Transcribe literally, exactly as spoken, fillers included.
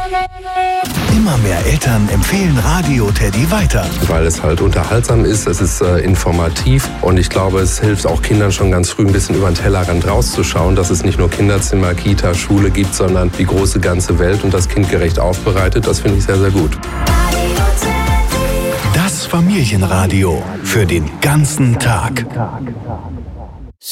Immer mehr Eltern empfehlen Radio Teddy weiter. Weil es halt unterhaltsam ist, es ist äh, informativ und ich glaube, es hilft auch Kindern schon ganz früh ein bisschen über den Tellerrand rauszuschauen, dass es nicht nur Kinderzimmer, Kita, Schule gibt, sondern die große ganze Welt und das kindgerecht aufbereitet. Das finde ich sehr, sehr gut. Das Familienradio für den ganzen Tag.